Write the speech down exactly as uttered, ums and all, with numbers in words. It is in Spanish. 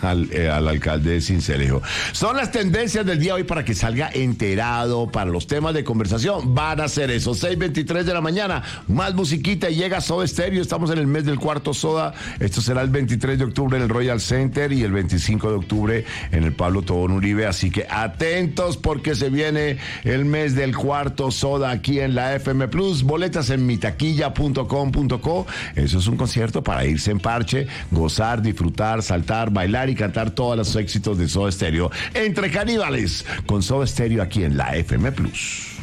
al, eh, al alcalde de Sincelejo. Son las tendencias del día de hoy para que salga enterado para los temas de conversación. Van a ser eso, seis veintitrés de la mañana, más musiquita y llega Soda Stereo. Estamos en el mes del cuarto soda. Esto será el veintitrés de octubre en el Royal Center y el veinticinco de octubre en el Pablo Tobón Uribe. Así que atentos porque se viene el mes del cuarto soda aquí en la F M Plus. Boletas en mitaquilla punto com punto co. Eso es un concierto para irse en parche, gozar, disfrutar, saltar, bailar y cantar todos los éxitos de Soda Stereo. Entre caníbales con Soda Stereo aquí en la F M Plus.